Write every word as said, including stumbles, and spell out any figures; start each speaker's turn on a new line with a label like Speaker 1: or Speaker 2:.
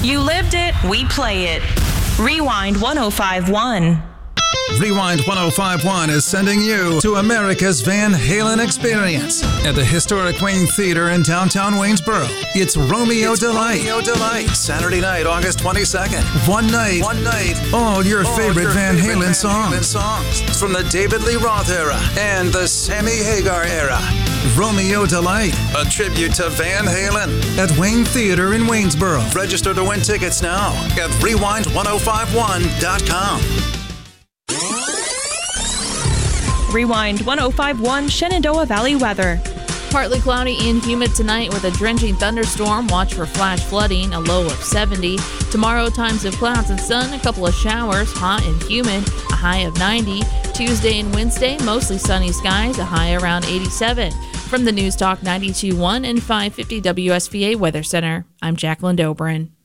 Speaker 1: You lived it, we play it. Rewind one oh five one.
Speaker 2: Rewind one oh five one is sending you to America's Van Halen experience at the historic Wayne Theater in downtown Waynesboro. It's Romeo it's Delight. Romeo Delight. Saturday night, August twenty-second. One night. One night. All your all favorite your Van, favorite Halen, Van songs. Halen songs from the David Lee Roth era and the Sammy Hagar era. Romeo Delight, a tribute to Van Halen at Wayne Theater in Waynesboro. Register to win tickets now at rewind one oh five one dot com.
Speaker 1: Rewind one oh five one Shenandoah Valley weather.
Speaker 3: Partly cloudy and humid tonight with a drenching thunderstorm. Watch for flash flooding, a low of seventy. Tomorrow, times of clouds and sun, a couple of showers, hot and humid, a high of ninety. Tuesday and Wednesday, mostly sunny skies, a high around eighty-seven. From the News Talk ninety-two point one and five fifty W S V A Weather Center, I'm Jacqueline Dobrin.